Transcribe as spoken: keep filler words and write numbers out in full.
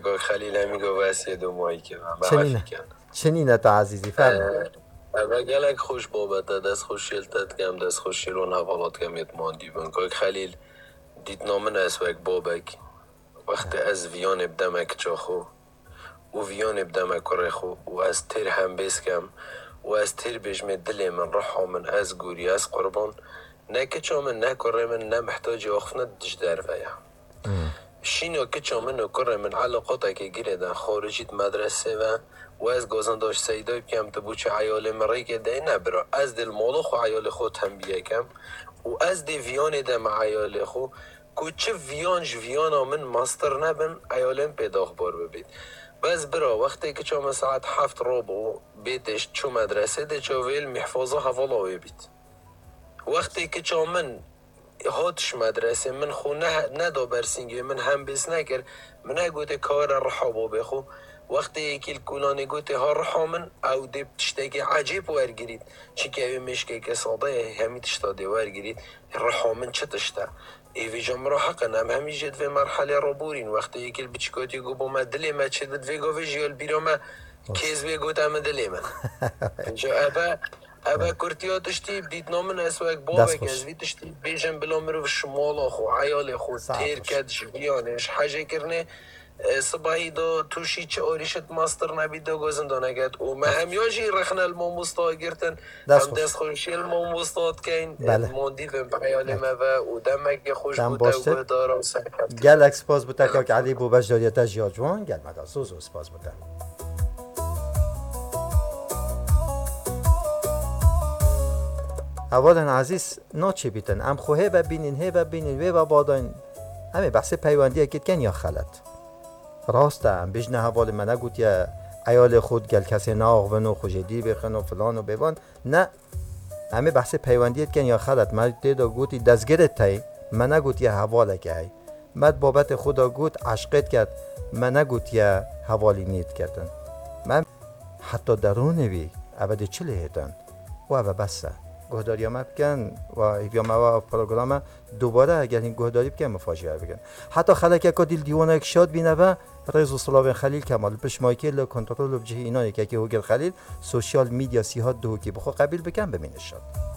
که خلیل همیگو واسه دو ماهی که من چنینه چنینه تا عزیزی فرمایید. اما گلک خوش بابت دست خوش شیلتت کم دست خوش شیلون حوالات کم اتمان دیبن که خلیل دیت نامن اسوک بابک وقت از ویان بدمک چاخو و ویان بدمک رخو و از تر هم بیس کم و از تر بجمه دل من رحا من از گوری از قربان نه که چامن نه کره من نه محتاج آخفنت دش در ویا شینو که چامن و کره من علاقاتا که گیره دن خارجیت مدرسه و و از گازنداش سیدای بکم تو بوچه عیال مری که ده نبرا از دل مالو خو عیال خود هم بیکم و از دی ویان دم عیال خو کوچه ویانج ویانا من ماستر نبن عیالم پیدا خبر ببید بس برا وقتی که چام ساعت هفت روبو بیتش چو مدرسه ده چو ویل محفظه حوالا بید وقتی که چامن هاتش مدرسه من خو نه ندا برسینگی من هم بیس نکر من اگوته کار رحابو بخو وقتی که کلانی گوته ها رحامن او دی تشتاقی عجیب ورگرید چی که اوی مشکی که صاده همی تشتاقی ورگرید رحامن چه تشتا ایوی جمرا حقا هم همی جد و مرحله را بورین وقتی که بچکاتی گو با ما دلی ما چه دد وی گوی جیال بیرا ما کیز وی گوتا ما دلی ما انجا ابا ابا کرتیا تشتی دیت نامن اسواک بابک از وی تشتی بیجن بلا مرو شمالا خو عیال خو تیر کدش بیانش حاجه کرنه صباحی دا توشی چه آریشت ماستر نبید دا گازندان اگد و ما همیاجی رخنا الموموستا گرتن هم دست خوشی الموموستات کن موندی و بیال ما و دمک خوش بوده و دارم سرکت گل اکسپاز بوده که علی بو بجداریتا جیاجوان گل مدا سوزو سپاز بوده اولا عزیز ناچی بیتن ام خوهه و بینین هی و بینین و باداین همه بحث پیوندی اکید کن یا خلط راسته هم بجنه حوال من نگوت یا ایال خود گل کسی ناغ و نو خوشیدی بخن و فلان و ببان نه همه بحث پیوندیت کن یا خلط من دیده گوتی دزگرت تایی من نگوت یا حواله که ای مد بابت خدا گوت عشقت کرد من نگوت یا حوالی نیت کردن من حتی درونه بی عبده چلی هیتن و عبده بسته گهداری ما بکن و ایویام و پروگرام دوباره اگر این گهداری بکن مفاجعه بکن حتی خلک که دیل دیوانه یک شاد بینه و رئیس سلاوین خلیل کمال پشمایکی ل کنترل بجه اینا که که هوگل خلیل سوشال میدیا سی ها دو کی بخو قبیل بکن ببینش شد